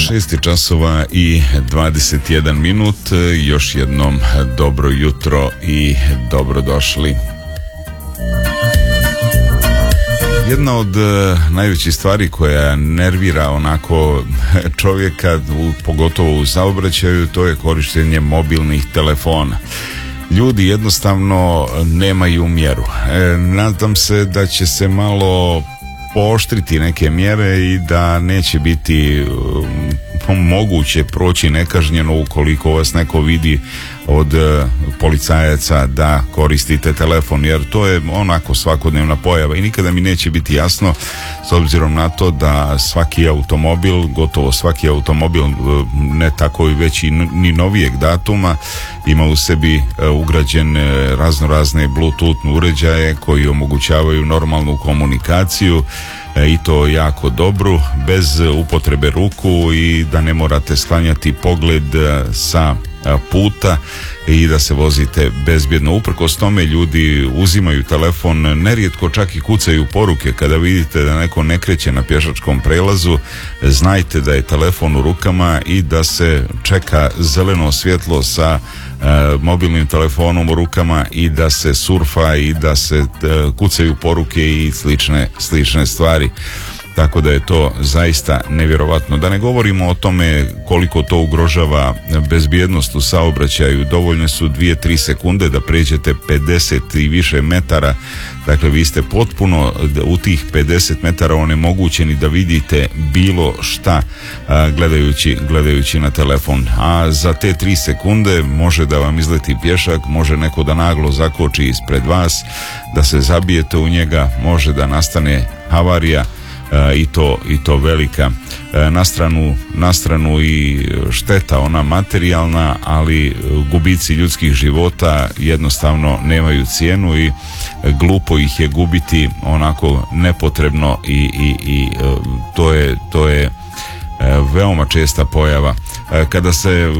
6 časova i 21 minut. Još jednom dobro jutro i dobrodošli. Jedna od najvećih stvari koja nervira onako čovjeka, pogotovo u saobraćaju, to je korištenje mobilnih telefona. Ljudi jednostavno nemaju mjeru. Nadam se da će se malo pooštriti neke mjere i da neće biti moguće proći nekažnjeno ukoliko vas neko vidi od policajaca da koristite telefon, jer to je onako svakodnevna pojava i nikada mi neće biti jasno, s obzirom na to da svaki automobil, gotovo svaki automobil, ne tako i već i ni novijeg datuma, ima u sebi ugrađen razne Bluetooth uređaje koji omogućavaju normalnu komunikaciju i to jako dobru, bez upotrebe ruku, i da ne morate sklanjati pogled sa puta i da se vozite bezbjedno. Uprkos tome ljudi uzimaju telefon, nerijetko čak i kucaju poruke. Kada vidite da neko ne kreće na pješačkom prelazu, znajte da je telefon u rukama i da se čeka zeleno svjetlo sa mobilnim telefonom u rukama i da se surfa i da se kucaju poruke i slične stvari. Tako da je to zaista nevjerovatno. Da ne govorimo o tome koliko to ugrožava bezbjednost u saobraćaju. Dovoljne su 2-3 sekunde da pređete 50 i više metara. Dakle, vi ste potpuno u tih 50 metara onemogućeni da vidite bilo šta gledajući na telefon. A za te 3 sekunde može da vam izleti pješak, može neko da naglo zakoči ispred vas, da se zabijete u njega, može da nastane havarija, i to velika. Na stranu i šteta ona materijalna, ali gubici ljudskih života jednostavno nemaju cijenu i glupo ih je gubiti onako nepotrebno i to je veoma česta pojava. Kada se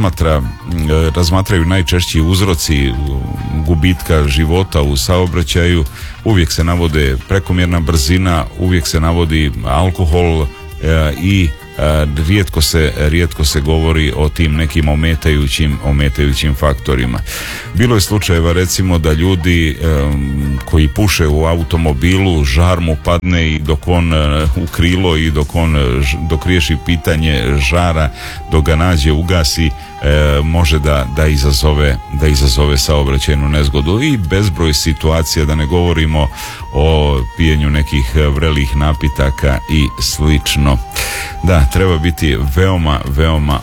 razmatraju najčešći uzroci gubitka života u saobraćaju, uvijek se navode prekomjerna brzina, uvijek se navodi alkohol i rijetko se govori o tim nekim ometajućim faktorima. Bilo je slučajeva recimo da ljudi koji puše u automobilu, žar mu padne i dok on u krilo i dok riješi pitanje žara, dok ga nađe, ugasi, može da izazove saobraćajnu nezgodu i bezbroj situacija, da ne govorimo o pijenju nekih vrelih napitaka i slično. Da, treba biti veoma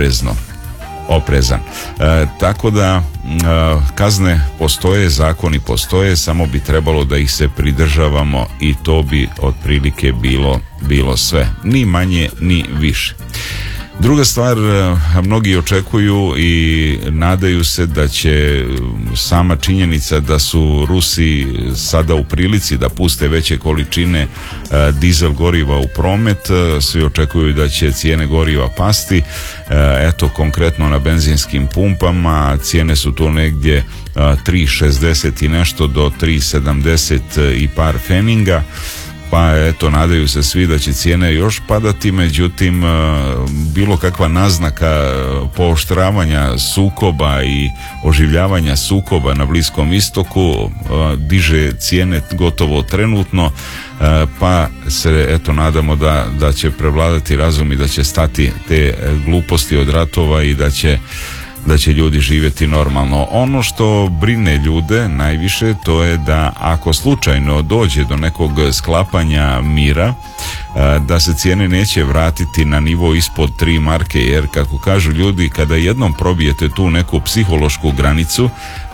oprezan. Tako da kazne postoje, zakoni postoje, samo bi trebalo da ih se pridržavamo i to bi otprilike bilo sve. Ni manje, ni više. Druga stvar, mnogi očekuju i nadaju se da će sama činjenica da su Rusi sada u prilici da puste veće količine dizel goriva u promet, svi očekuju da će cijene goriva pasti. Eto, konkretno na benzinskim pumpama cijene su tu negdje 3,60 i nešto do 3,70 i par feninga. Pa eto, nadaju se svi da će cijene još padati, međutim bilo kakva naznaka pooštravanja sukoba i oživljavanja sukoba na Bliskom istoku diže cijene gotovo trenutno, pa se eto nadamo da će prevladati razum i da će stati te gluposti od ratova i da će ljudi živjeti normalno. Ono što brine ljude najviše, to je da ako slučajno dođe do nekog sklapanja mira, da se cijene neće vratiti na nivo ispod 3 marke, jer kako kažu ljudi, kada jednom probijete tu neku psihološku granicu,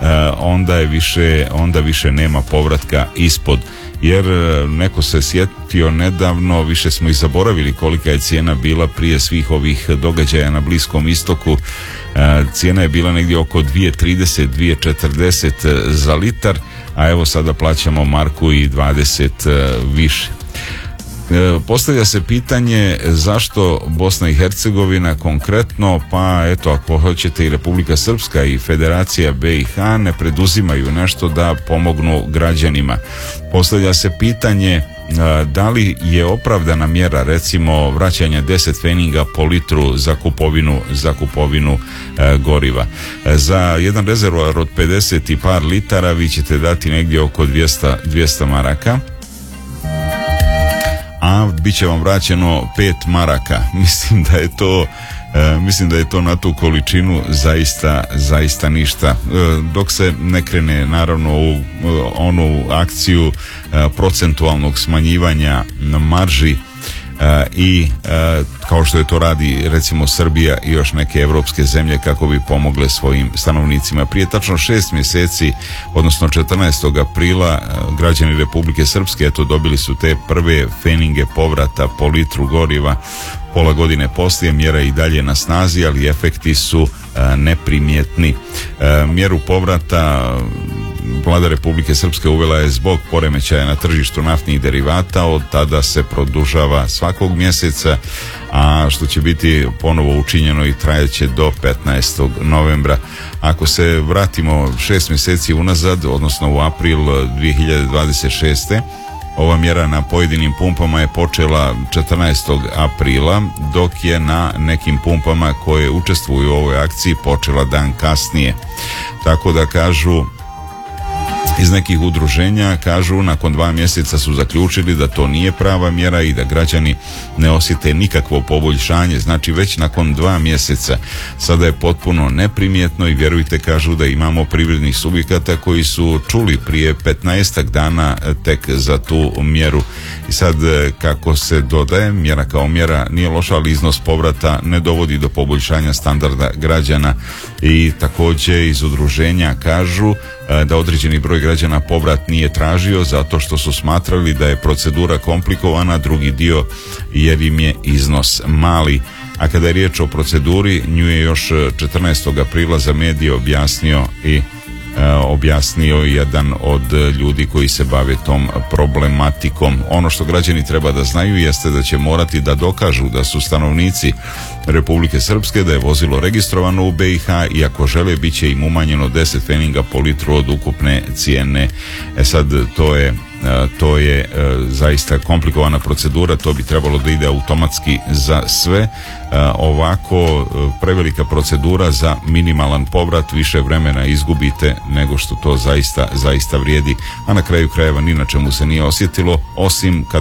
onda više nema povratka ispod. Jer neko se sjetio nedavno, više smo i zaboravili kolika je cijena bila prije svih ovih događaja na Bliskom istoku. Cijena je bila negdje oko 2,30, 2,40 za litar, a evo sada plaćamo 1,20 više. Postavlja se pitanje zašto Bosna i Hercegovina konkretno, pa eto ako hoćete i Republika Srpska i Federacija BiH ne preduzimaju nešto da pomognu građanima. Postavlja se pitanje da li je opravdana mjera recimo vraćanja 10 pfeninga po litru za kupovinu goriva. Za jedan rezervoar od 50 i par litara vi ćete dati negdje oko 200 maraka, a bit će vam vraćeno 5 maraka. Mislim da je to na tu količinu zaista ništa. Dok se ne krene naravno u onu akciju procentualnog smanjivanja marži i kao što je to radi recimo Srbija i još neke evropske zemlje kako bi pomogle svojim stanovnicima. Prije tačno 6 mjeseci, odnosno 14. aprila, građani Republike Srpske dobili su te prve pfeninge povrata po litru goriva. Pola godine poslije mjera je i dalje na snazi, ali efekti su neprimjetni. Mjeru povrata Vlada Republike Srpske uvela je zbog poremećaja na tržištu naftnih derivata. Od tada se produžava svakog mjeseca, a što će biti ponovo učinjeno i trajaće do 15. novembra. Ako se vratimo 6 mjeseci unazad, odnosno u april 2026. ova mjera na pojedinim pumpama je počela 14. aprila, dok je na nekim pumpama koje učestvuju u ovoj akciji počela dan kasnije. Tako da kažu iz nekih udruženja, nakon 2 mjeseca su zaključili da to nije prava mjera i da građani ne osjete nikakvo poboljšanje. Znači već nakon 2 mjeseca sada je potpuno neprimjetno i vjerujte, kažu da imamo privrednih subjekata koji su čuli prije 15 dana tek za tu mjeru. I sad kako se dodaje, mjera kao mjera nije loša, ali iznos povrata ne dovodi do poboljšanja standarda građana. I također iz udruženja kažu da određeni broj građana povrat nije tražio zato što su smatrali da je procedura komplikovana, drugi dio jer im je iznos mali. A kada je riječ o proceduri, nju je još 14. aprila za medije objasnio jedan od ljudi koji se bave tom problematikom. Ono što građani treba da znaju jeste da će morati da dokažu da su stanovnici Republike Srpske, da je vozilo registrovano u BiH i ako žele bit će im umanjeno 10 pfeninga po litru od ukupne cijene. Sad to je zaista komplikovana procedura, to bi trebalo da ide automatski za sve. Ovako prevelika procedura za minimalan povrat, više vremena izgubite nego što to zaista vrijedi, a na kraju krajeva ni na čemu se nije osjetilo, osim kad